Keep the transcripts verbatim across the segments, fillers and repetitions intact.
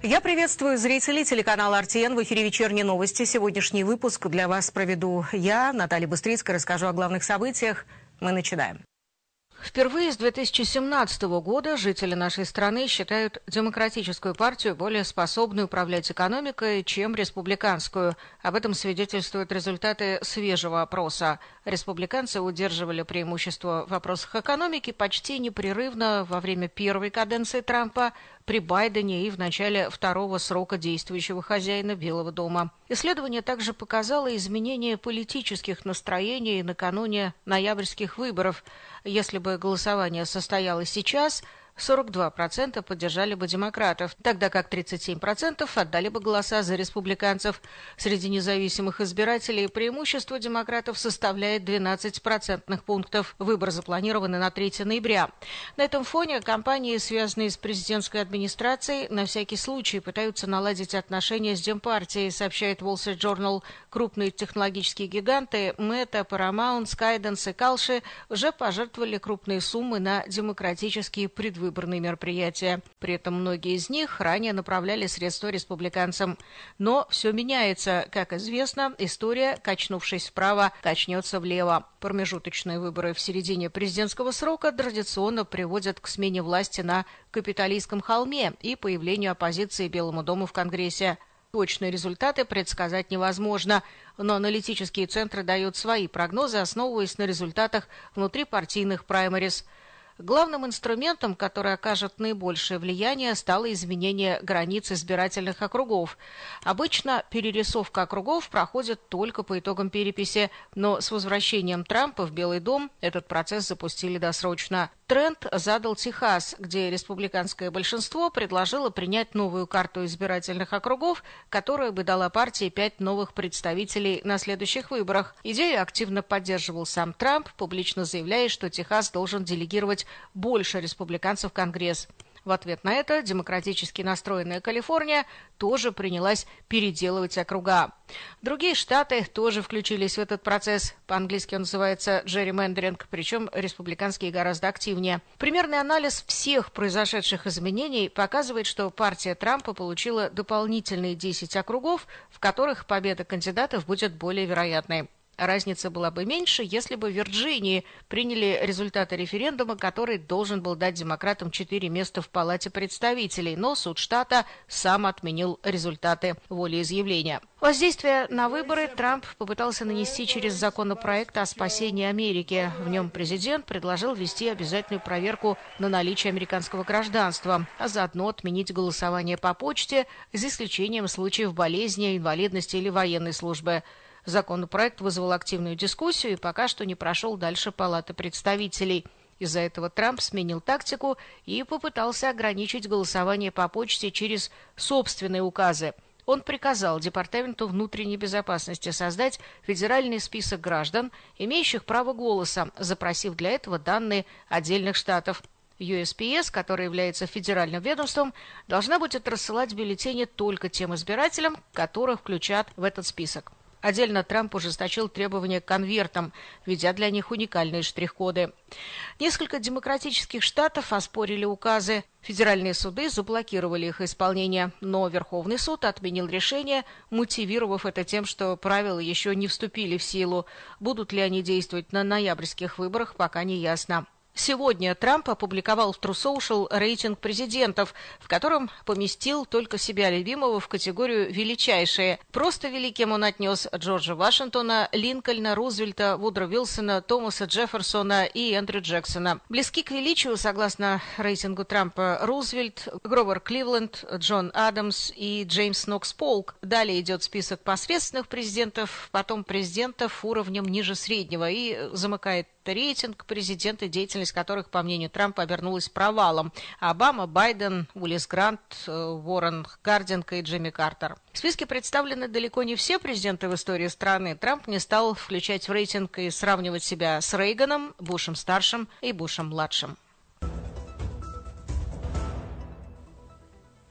Я приветствую зрителей телеканала эр тэ эн. В эфире «Вечерние новости». Сегодняшний выпуск для вас проведу я, Наталья Быстрицкая. Расскажу о главных событиях. Мы начинаем. Впервые с две тысячи семнадцатого года жители нашей страны считают Демократическую партию более способной управлять экономикой, чем республиканскую. Об этом свидетельствуют результаты свежего опроса. Республиканцы удерживали преимущество в вопросах экономики почти непрерывно во время первой каденции Трампа, при Байдене и в начале второго срока действующего хозяина Белого дома. Исследование также показало изменение политических настроений накануне ноябрьских выборов. Если бы голосование состоялось сейчас, сорок два процента поддержали бы демократов, тогда как тридцать семь процентов отдали бы голоса за республиканцев. Среди независимых избирателей преимущество демократов составляет двенадцать процентных пунктов. Выбор запланирован на третьего ноября. На этом фоне компании, связанные с президентской администрацией, на всякий случай пытаются наладить отношения с Демпартией, сообщает Wall Street Journal. Крупные технологические гиганты Meta, Paramount, Skydance и Kalshi уже пожертвовали крупные суммы на демократические предвыборные выборные мероприятия. При этом многие из них ранее направляли средства республиканцам. Но все меняется. Как известно, история, качнувшись вправо, качнется влево. Промежуточные выборы в середине президентского срока традиционно приводят к смене власти на Капитолийском холме и появлению оппозиции Белому дому в Конгрессе. Точные результаты предсказать невозможно, но аналитические центры дают свои прогнозы, основываясь на результатах внутрипартийных праймериз. Главным инструментом, который окажет наибольшее влияние, стало изменение границ избирательных округов. Обычно перерисовка округов проходит только по итогам переписи, но с возвращением Трампа в Белый дом этот процесс запустили досрочно. Тренд задал Техас, где республиканское большинство предложило принять новую карту избирательных округов, которая бы дала партии пять новых представителей на следующих выборах. Идею активно поддерживал сам Трамп, публично заявляя, что Техас должен делегировать больше республиканцев в Конгресс. В ответ на это демократически настроенная Калифорния тоже принялась переделывать округа. Другие штаты тоже включились в этот процесс. По-английски он называется gerrymandering, причем республиканские гораздо активнее. Примерный анализ всех произошедших изменений показывает, что партия Трампа получила дополнительные десять округов, в которых победа кандидатов будет более вероятной. Разница была бы меньше, если бы в Вирджинии приняли результаты референдума, который должен был дать демократам четыре места в Палате представителей, но суд штата сам отменил результаты волеизъявления. Воздействие на выборы Трамп попытался нанести через законопроект о спасении Америки. В нем президент предложил ввести обязательную проверку на наличие американского гражданства, а заодно отменить голосование по почте, за исключением случаев болезни, инвалидности или военной службы. Законопроект вызвал активную дискуссию и пока что не прошел дальше Палаты представителей. Из-за этого Трамп сменил тактику и попытался ограничить голосование по почте через собственные указы. Он приказал Департаменту внутренней безопасности создать федеральный список граждан, имеющих право голоса, запросив для этого данные отдельных штатов. ю эс пи эс, который является федеральным ведомством, должна будет рассылать бюллетени только тем избирателям, которых включат в этот список. Отдельно Трамп ужесточил требования к конвертам, введя для них уникальные штрих-коды. Несколько демократических штатов оспорили указы. Федеральные суды заблокировали их исполнение, но Верховный суд отменил решение, мотивировав это тем, что правила еще не вступили в силу. Будут ли они действовать на ноябрьских выборах, пока не ясно. Сегодня Трамп опубликовал в True Social рейтинг президентов, в котором поместил только себя любимого в категорию «величайшие». Просто великим он отнес Джорджа Вашингтона, Линкольна, Рузвельта, Вудро Вилсона, Томаса Джефферсона и Эндрю Джексона. Близки к величию, согласно рейтингу Трампа, Рузвельт, Гровер Кливленд, Джон Адамс и Джеймс Нокс Полк. Далее идет список посредственных президентов, потом президентов уровнем ниже среднего и замыкает рейтинг президента, деятельность которых, по мнению Трампа, обернулась провалом. Обама, Байден, Уиллис Грант, Уоррен Хардинг и Джимми Картер. В списке представлены далеко не все президенты в истории страны. Трамп не стал включать в рейтинг и сравнивать себя с Рейганом, Бушем-старшим и Бушем-младшим.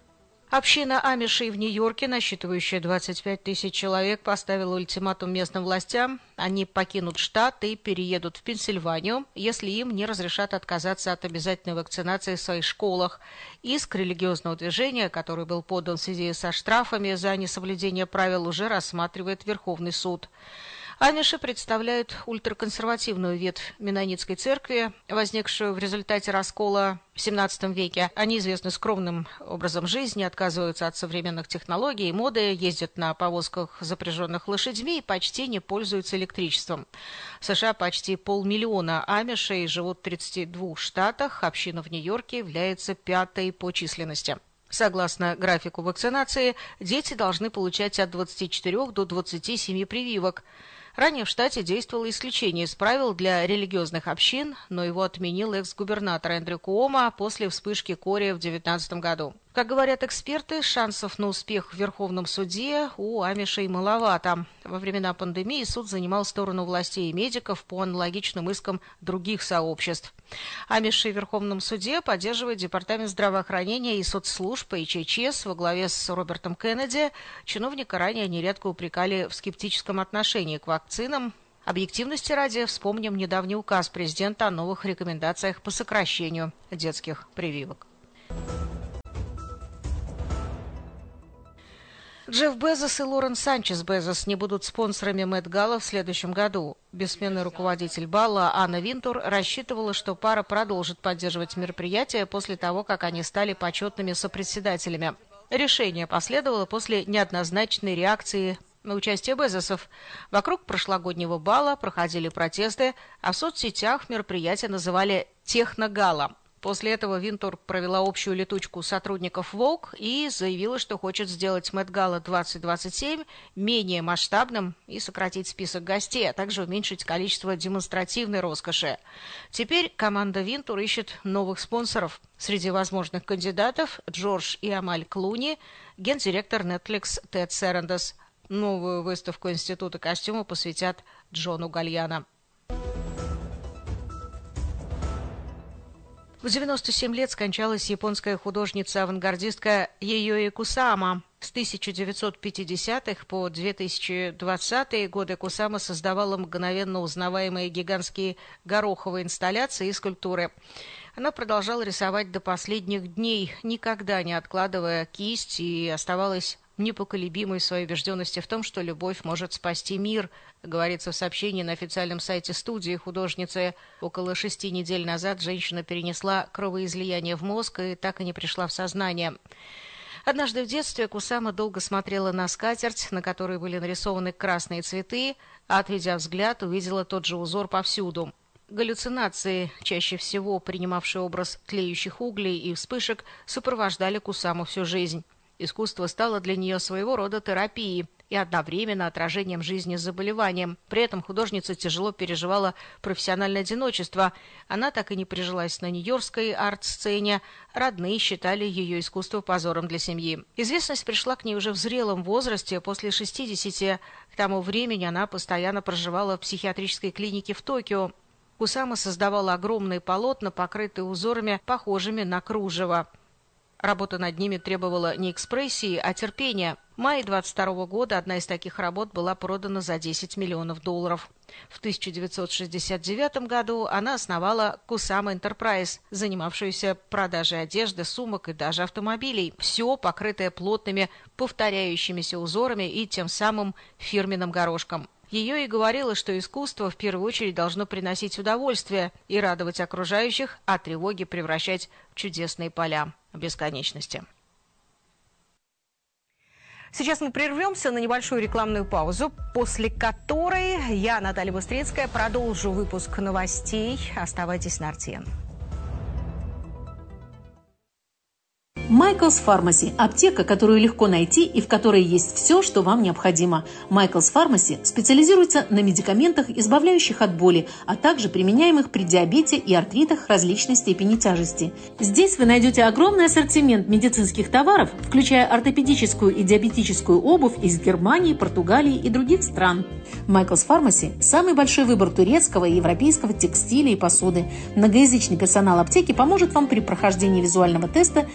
Община амишей в Нью-Йорке, насчитывающая двадцать пять тысяч человек, поставила ультиматум местным властям. Они покинут штат и переедут в Пенсильванию, если им не разрешат отказаться от обязательной вакцинации в своих школах. Иск религиозного движения, который был подан в связи со штрафами за несоблюдение правил, уже рассматривает Верховный суд. Амиши представляют ультраконсервативную ветвь меннонитской церкви, возникшую в результате раскола в семнадцатом веке. Они известны скромным образом жизни, отказываются от современных технологий и моды, ездят на повозках, запряженных лошадьми, и почти не пользуются электричеством. В США почти полмиллиона амишей живут в тридцати двух штатах, община в Нью-Йорке является пятой по численности. Согласно графику вакцинации, дети должны получать от двадцати четырёх до двадцати семи прививок. Ранее в штате действовало исключение из правил для религиозных общин, но его отменил экс-губернатор Эндрю Куомо после вспышки кори в две тысячи девятнадцатом году. Как говорят эксперты, шансов на успех в Верховном суде у амишей маловато. Во времена пандемии суд занимал сторону властей и медиков по аналогичным искам других сообществ. Амиши в Верховном суде поддерживает Департамент здравоохранения и соцслужб эйч эйч эс во главе с Робертом Кеннеди. Чиновника ранее нередко упрекали в скептическом отношении к вакцинам. Объективности ради вспомним недавний указ президента о новых рекомендациях по сокращению детских прививок. Джефф Безос и Лорен Санчес Безос не будут спонсорами Мет-Гала в следующем году. Бессменный руководитель бала Анна Винтур рассчитывала, что пара продолжит поддерживать мероприятие после того, как они стали почетными сопредседателями. Решение последовало после неоднозначной реакции на участие Безосов. Вокруг прошлогоднего бала проходили протесты, а в соцсетях мероприятие называли «Техно-гала». После этого Винтур провела общую летучку сотрудников Vogue и заявила, что хочет сделать Met-Gala двадцать двадцать семь менее масштабным и сократить список гостей, а также уменьшить количество демонстративной роскоши. Теперь команда Винтур ищет новых спонсоров. Среди возможных кандидатов Джордж и Амаль Клуни, гендиректор Netflix Тед Сарандос. Новую выставку Института костюма посвятят Джону Гальяно. В девяносто семь лет скончалась японская художница-авангардистка Яёи Кусама. С тысяча девятьсот пятидесятых по две тысячи двадцатые годы Кусама создавала мгновенно узнаваемые гигантские гороховые инсталляции и скульптуры. Она продолжала рисовать до последних дней, никогда не откладывая кисть, и оставалась непоколебимой в своей убежденности в том, что любовь может спасти мир, говорится в сообщении на официальном сайте студии художницы. Около шести недель назад женщина перенесла кровоизлияние в мозг и так и не пришла в сознание. Однажды в детстве Кусама долго смотрела на скатерть, на которой были нарисованы красные цветы, а, отведя взгляд, увидела тот же узор повсюду. Галлюцинации, чаще всего принимавшие образ тлеющих углей и вспышек, сопровождали Кусаму всю жизнь. Искусство стало для нее своего рода терапией и одновременно отражением жизни с заболеванием. При этом художница тяжело переживала профессиональное одиночество. Она так и не прижилась на нью-йоркской арт-сцене. Родные считали ее искусство позором для семьи. Известность пришла к ней уже в зрелом возрасте, после шестидесяти. К тому времени она постоянно проживала в психиатрической клинике в Токио. Кусама создавала огромные полотна, покрытые узорами, похожими на кружево. Работа над ними требовала не экспрессии, а терпения. В мае двадцать второго года одна из таких работ была продана за десять миллионов долларов. В тысяча девятьсот шестьдесят девятом году она основала Kusama Enterprise, занимавшуюся продажей одежды, сумок и даже автомобилей. Все покрытое плотными, повторяющимися узорами и тем самым фирменным горошком. Ее и говорила, что искусство в первую очередь должно приносить удовольствие и радовать окружающих, а тревоги превращать в чудесные поля бесконечности. Сейчас мы прервемся на небольшую рекламную паузу, после которой я, Наталья Быстрицкая, продолжу выпуск новостей. Оставайтесь на эр тэ эн. Michael's Pharmacy – аптека, которую легко найти и в которой есть все, что вам необходимо. Michael's Pharmacy специализируется на медикаментах, избавляющих от боли, а также применяемых при диабете и артритах различной степени тяжести. Здесь вы найдете огромный ассортимент медицинских товаров, включая ортопедическую и диабетическую обувь из Германии, Португалии и других стран. Michael's Pharmacy – самый большой выбор турецкого и европейского текстиля и посуды. Многоязычный персонал аптеки поможет вам при прохождении визуального теста для получения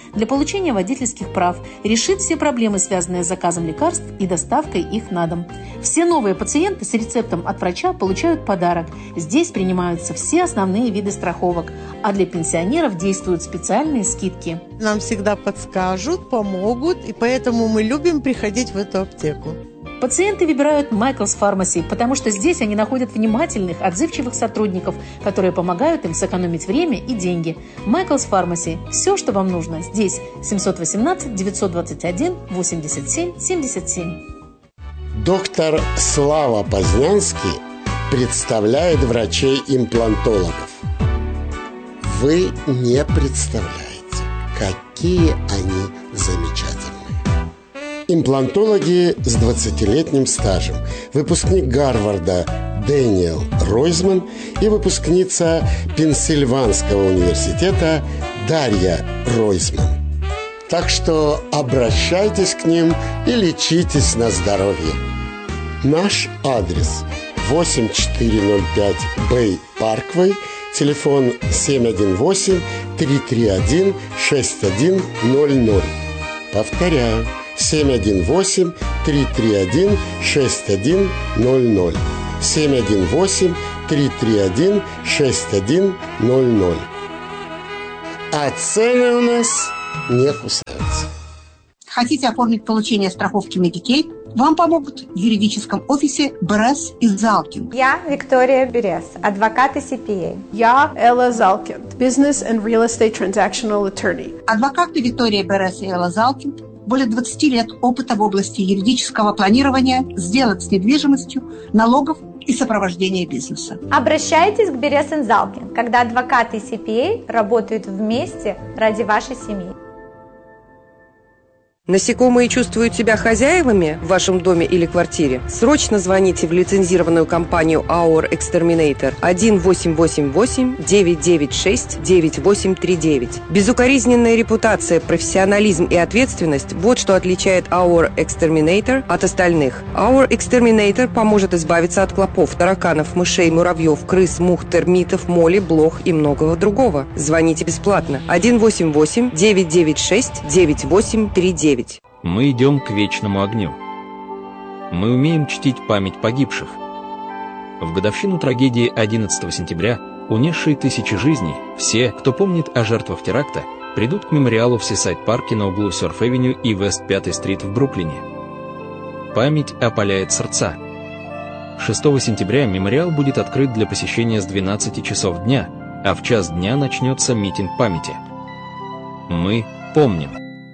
получения водительских прав, решит все проблемы, связанные с заказом лекарств и доставкой их на дом. Все новые пациенты с рецептом от врача получают подарок. Здесь принимаются все основные виды страховок, а для пенсионеров действуют специальные скидки. Нам всегда подскажут, помогут, и поэтому мы любим приходить в эту аптеку. Пациенты выбирают Michael's Pharmacy, потому что здесь они находят внимательных, отзывчивых сотрудников, которые помогают им сэкономить время и деньги. Michael's Pharmacy. Все, что вам нужно, здесь. семьсот восемнадцать девятьсот двадцать один восемьдесят семь семьдесят семь. Доктор Слава Познянский представляет врачей-имплантологов. Вы не представляете, какие они замечательные. Имплантологи с двадцатилетним стажем, выпускник Гарварда Дэниел Ройзман и выпускница Пенсильванского университета Дарья Ройзман. Так что обращайтесь к ним и лечитесь на здоровье. Наш адрес восемь четыре ноль пять Бэй Парквей, телефон семь один восемь три три один шесть один ноль ноль. Повторяю, семь один восемь три три один шесть один ноль ноль. семь один восемь три три один шесть один ноль ноль. А цены у нас не кусаются. Хотите оформить получение страховки Medicaid? Вам помогут в юридическом офисе Берес и Залкин. Я Виктория Берес, адвокат и си пи эй. Я Элла Залкин, Business and Real Estate Transactional Attorney. Адвокаты Виктория Берес и Элла Залкин более двадцати лет опыта в области юридического планирования, сделок с недвижимостью, налогов и сопровождения бизнеса. Обращайтесь к Берес и Залкин, когда адвокаты и си пи эй работают вместе ради вашей семьи. Насекомые чувствуют себя хозяевами в вашем доме или квартире? Срочно звоните в лицензированную компанию Our Exterminator один восемь восемь восемь девять девять шесть девять восемь три девять. Безукоризненная репутация, профессионализм и ответственность – вот что отличает Our Exterminator от остальных. Our Exterminator поможет избавиться от клопов, тараканов, мышей, муравьев, крыс, мух, термитов, моли, блох и многого другого. Звоните бесплатно один восемь восемь девять девять шесть девять восемь три девять. Мы идем к вечному огню. Мы умеем чтить память погибших. В годовщину трагедии одиннадцатого сентября, унесшей тысячи жизней, все, кто помнит о жертвах теракта, придут к мемориалу в Сисайд-парке на углу Сёрф-авеню и Вест-пятой стрит в Бруклине. Память опаляет сердца. шестого сентября мемориал будет открыт для посещения с двенадцати часов дня, а в час дня начнется митинг памяти. Мы помним.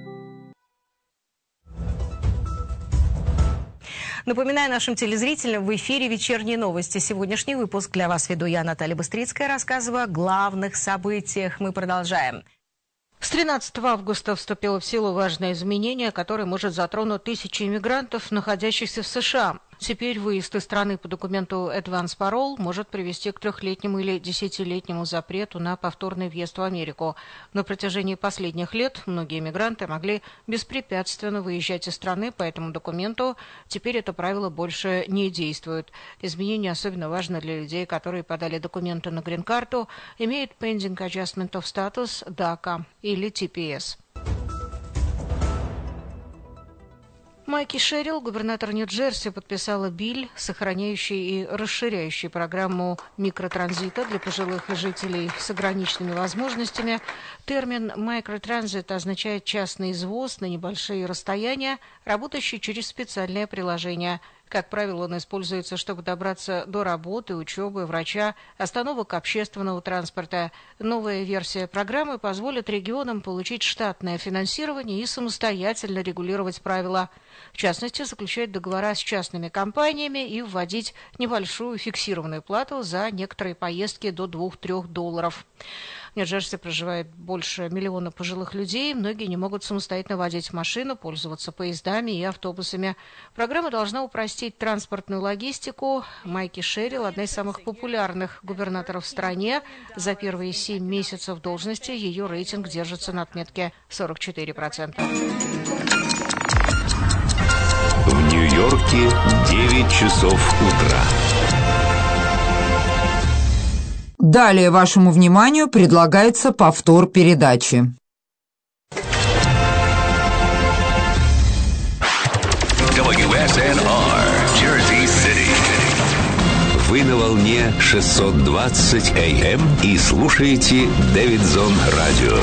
Напоминаю нашим телезрителям, в эфире «Вечерние новости». Сегодняшний выпуск для вас веду я, Наталья Быстрицкая, рассказываю о главных событиях. Мы продолжаем. С тринадцатого августа вступило в силу важное изменение, которое может затронуть тысячи иммигрантов, находящихся в США. Теперь выезд из страны по документу Advance Parole может привести к трехлетнему или десятилетнему запрету на повторный въезд в Америку. На протяжении последних лет многие иммигранты могли беспрепятственно выезжать из страны по этому документу. Теперь это правило больше не действует. Изменение особенно важно для людей, которые подали документы на грин-карту, имеют Pending Adjustment of Status, дака или ти пи эс. Майки Шерилл, губернатор Нью-Джерси, подписала билл, сохраняющий и расширяющий программу микротранзита для пожилых жителей с ограниченными возможностями. Термин «микротранзит» означает частный извоз на небольшие расстояния, работающий через специальное приложение. Как правило, он используется, чтобы добраться до работы, учебы, врача, остановок общественного транспорта. Новая версия программы позволит регионам получить штатное финансирование и самостоятельно регулировать правила. В частности, заключать договора с частными компаниями и вводить небольшую фиксированную плату за некоторые поездки до двух-трех долларов. В Нью-Джерси проживает больше миллиона пожилых людей. Многие не могут самостоятельно водить машину, пользоваться поездами и автобусами. Программа должна упростить транспортную логистику. Майки Шерилл – одна из самых популярных губернаторов в стране. За первые семь месяцев должности ее рейтинг держится на отметке сорок четыре процента. В Нью-Йорке девять часов утра. Далее вашему вниманию предлагается повтор передачи. эс эн ар, Jersey City. Вы на волне шестьсот двадцать эй эм и слушаете Дэвидсон Радио.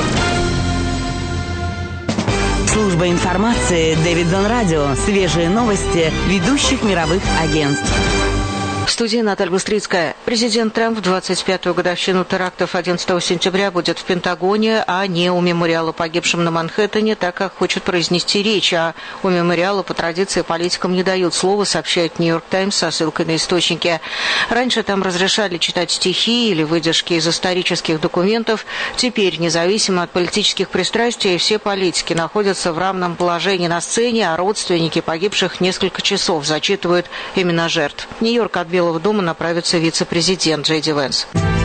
Служба информации Дэвидсон Радио. Свежие новости ведущих мировых агентств. В студии Наталья Быстрицкая. Президент Трамп в двадцать пятую годовщину терактов одиннадцатого сентября будет в Пентагоне, а не у мемориала погибшим на Манхэттене, так как хочет произнести речь. А у мемориала по традиции политикам не дают слова, сообщает Нью-Йорк Таймс со ссылкой на источники. Раньше там разрешали читать стихи или выдержки из исторических документов. Теперь, независимо от политических пристрастий, все политики находятся в равном положении на сцене, а родственники погибших несколько часов зачитывают имена жертв. Нью-Йорк от Белого дома направится вице-президент Джей Ди Венс.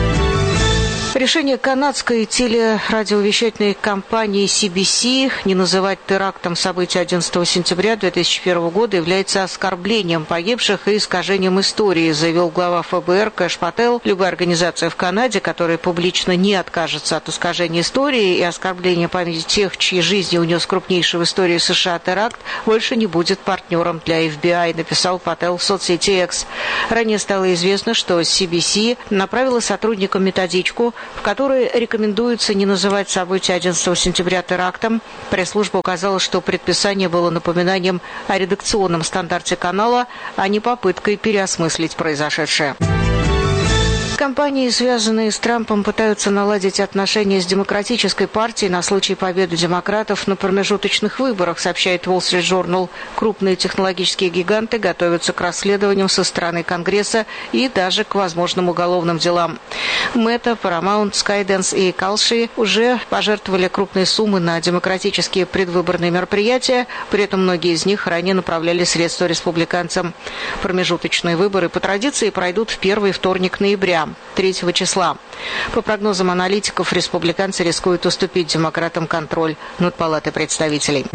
Решение канадской телерадиовещательной компании си би си не называть терактом события одиннадцатого сентября две тысячи первого года является оскорблением погибших и искажением истории, заявил глава эф бэ эр Кэш Пател. Любая организация в Канаде, которая публично не откажется от искажения истории и оскорбления памяти тех, чьи жизни унес крупнейший в истории США теракт, больше не будет партнером для эф би ай, написал Пател в соцсети X. Ранее стало известно, что си би си направила сотрудникам методичку, в которой рекомендуется не называть события одиннадцатого сентября терактом. Пресс-служба указала, что предписание было напоминанием о редакционном стандарте канала, а не попыткой переосмыслить произошедшее. Компании, связанные с Трампом, пытаются наладить отношения с Демократической партией на случай победы демократов на промежуточных выборах, сообщает Wall Street Journal. Крупные технологические гиганты готовятся к расследованиям со стороны Конгресса и даже к возможным уголовным делам. Meta, Paramount, Skydance и Kalshi уже пожертвовали крупные суммы на демократические предвыборные мероприятия, при этом многие из них ранее направляли средства республиканцам. Промежуточные выборы по традиции пройдут в первый вторник ноября. третьего числа. По прогнозам аналитиков, республиканцы рискуют уступить демократам контроль над Палатой представителей.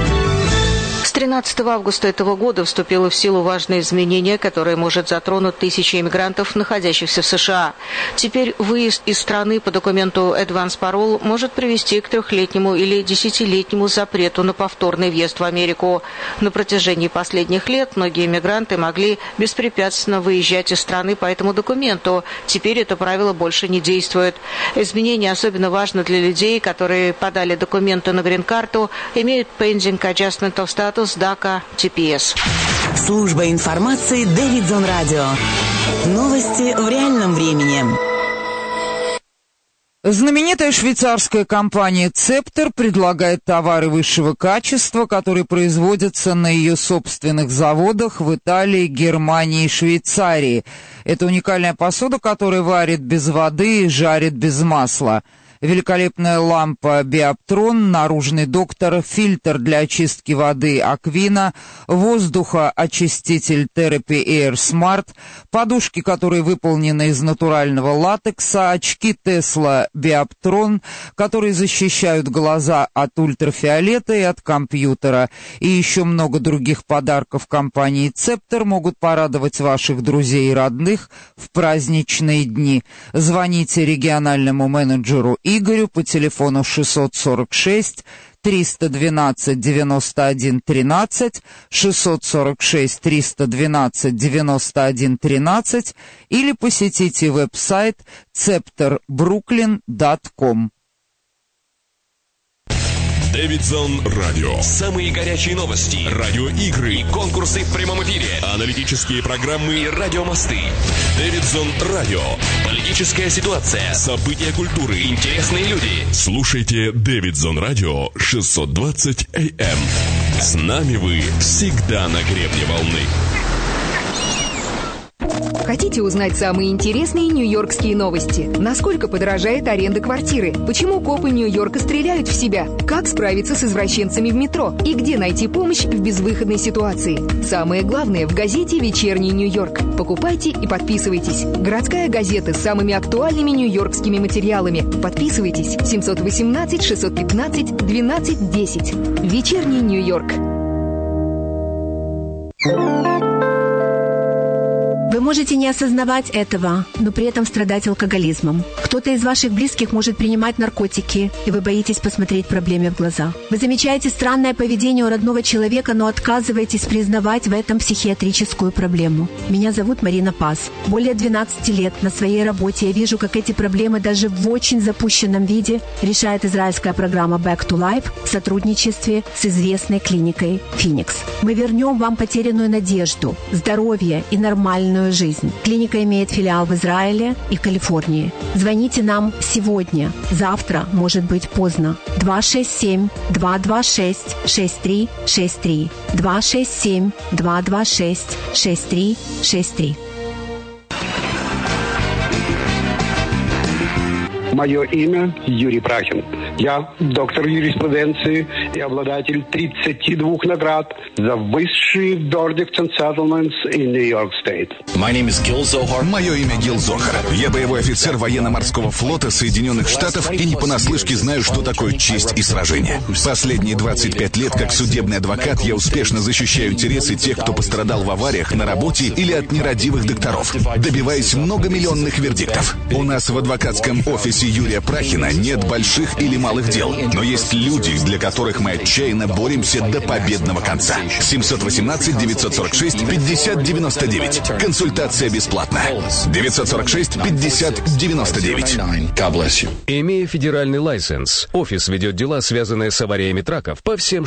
С тринадцатого августа этого года вступило в силу важное изменение, которое может затронуть тысячи иммигрантов, находящихся в США. Теперь выезд из страны по документу Advance Parole может привести к трехлетнему или десятилетнему запрету на повторный въезд в Америку. На протяжении последних лет многие иммигранты могли беспрепятственно выезжать из страны по этому документу. Теперь это правило больше не действует. Изменение особенно важно для людей, которые подали документы на грин-карту, имеют Pending Adjustment of Status, дака, ти пи эс. Служба информации Дэвидсон Радио. Новости в реальном времени. Знаменитая швейцарская компания Цептер предлагает товары высшего качества, которые производятся на ее собственных заводах в Италии, Германии и Швейцарии. Это уникальная посуда, которая варит без воды и жарит без масла. Великолепная лампа Биоптрон, наружный доктор, фильтр для очистки воды Аквина, воздухоочиститель Therapy Air Smart, подушки, которые выполнены из натурального латекса, очки Tesla Биоптрон, которые защищают глаза от ультрафиолета и от компьютера, и еще много других подарков компании Цептер могут порадовать ваших друзей и родных в праздничные дни. Звоните региональному менеджеру Игорю по телефону шестьсот сорок шесть триста двенадцать девяносто один тринадцать, шестьсот сорок шесть триста двенадцать девяносто один тринадцать или посетите веб-сайт цептер бруклин точка ком. Дэвидсон Радио. Самые горячие новости, радиоигры и конкурсы в прямом эфире, аналитические программы и радиомосты. Дэвидсон Радио. Политическая ситуация, события культуры, интересные люди. Слушайте Дэвидсон Радио шестьсот двадцать эй эм. С нами вы всегда на гребне волны. Хотите узнать самые интересные нью-йоркские новости? Насколько подорожает аренда квартиры? Почему копы Нью-Йорка стреляют в себя? Как справиться с извращенцами в метро? И где найти помощь в безвыходной ситуации? Самое главное в газете «Вечерний Нью-Йорк». Покупайте и подписывайтесь. Городская газета с самыми актуальными нью-йоркскими материалами. Подписывайтесь. семьсот восемнадцать шестьсот пятнадцать двенадцать десять. «Вечерний Нью-Йорк». Вы можете не осознавать этого, но при этом страдать алкоголизмом. Кто-то из ваших близких может принимать наркотики, и вы боитесь посмотреть проблеме в глаза. Вы замечаете странное поведение у родного человека, но отказываетесь признавать в этом психиатрическую проблему. Меня зовут Марина Пас. Более двенадцати лет на своей работе я вижу, как эти проблемы даже в очень запущенном виде решает израильская программа Back to Life в сотрудничестве с известной клиникой Phoenix. Мы вернем вам потерянную надежду, здоровье и нормальную жизнь. Клиника имеет филиал в Израиле и Калифорнии. Звоните нам сегодня. Завтра может быть поздно. два шесть семь два два шесть шесть три шесть три. два шесть семь два два шесть шесть три шесть три. Мое имя Юрий Прахин. Я доктор юриспруденции и обладатель тридцати двух наград за высшие verdicts and settlements in New York State. Мое имя Гил Зохар. Я боевой офицер военно-морского флота Соединенных Штатов и не понаслышке знаю, что такое честь и сражение. Последние двадцать пять лет как судебный адвокат я успешно защищаю интересы тех, кто пострадал в авариях на работе или от нерадивых докторов, добиваясь многомиллионных вердиктов. У нас в адвокатском офисе Юрия Прахина нет больших или малых дел, но есть люди, для которых мы отчаянно боремся до победного конца. семь один восемь девять сорок шесть пятьдесят девяносто девять. Консультация бесплатна. девять сорок шесть пятьдесят девяносто девять. Имея федеральный лайсенс, офис ведет дела, связанные с авариями траков по всем